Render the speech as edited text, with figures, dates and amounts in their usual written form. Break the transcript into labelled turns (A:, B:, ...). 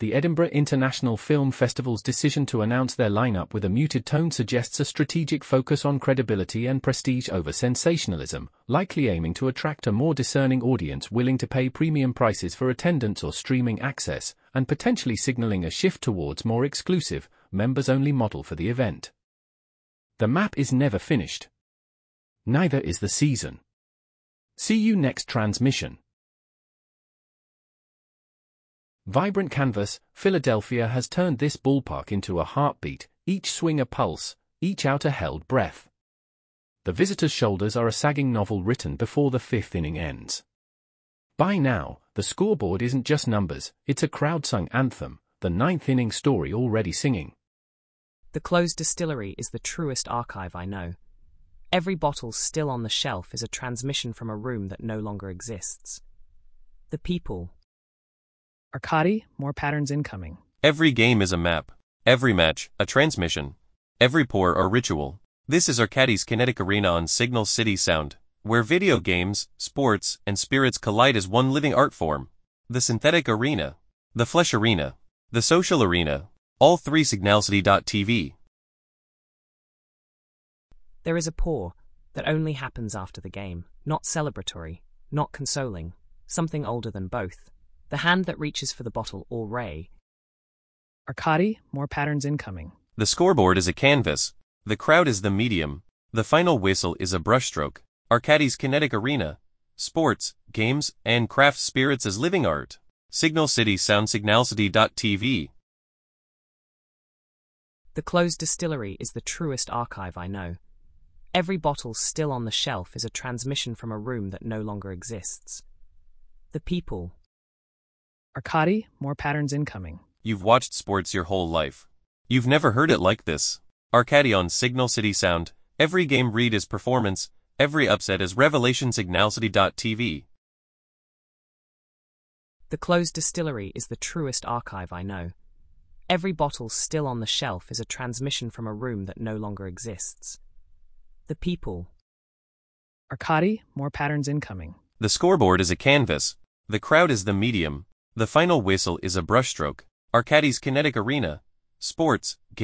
A: the Edinburgh International Film Festival's decision to announce their lineup with a muted tone suggests a strategic focus on credibility and prestige over sensationalism, likely aiming to attract a more discerning audience willing to pay premium prices for attendance or streaming access, and potentially signaling a shift towards more exclusive, members-only model for the event. The map is never finished. Neither is the season. See you next transmission. Vibrant canvas, Philadelphia has turned this ballpark into a heartbeat, each swing a pulse, each out a held breath. The visitors' shoulders are a sagging novel written before the fifth inning ends. By now, the scoreboard isn't just numbers, it's a crowd-sung anthem, the ninth inning story already singing.
B: The closed distillery is the truest archive I know. Every bottle still on the shelf is a transmission from a room that no longer exists. The people.
C: Arcadi, more patterns incoming.
D: Every game is a map. Every match, a transmission. Every pour, a ritual. This is Arcadi's Kinetic Arena on Signal City Sound, where video games, sports, and spirits collide as one living art form. The synthetic arena. The flesh arena. The social arena. All three signalcity.tv.
B: There is a pour that only happens after the game, not celebratory, not consoling, something older than both. The hand that reaches for the bottle or ray.
C: Arcadi, more patterns incoming.
D: The scoreboard is a canvas. The crowd is the medium. The final whistle is a brushstroke. Arcadi's Kinetic Arena. Sports, games, and craft spirits as living art. Signal City Sound signalcity.tv.
B: The closed distillery is the truest archive I know. Every bottle still on the shelf is a transmission from a room that no longer exists. The people.
C: Arcadi, more patterns incoming.
D: You've watched sports your whole life. You've never heard it like this. Arcadi on Signal City Sound. Every game read is performance. Every upset is revelation. Signalcity.tv.
B: The closed distillery is the truest archive I know. Every bottle still on the shelf is a transmission from a room that no longer exists. The people.
C: Arcadi, more patterns incoming.
D: The scoreboard is a canvas. The crowd is the medium. The final whistle is a brushstroke. Arcadi's Kinetic Arena. Sports, games.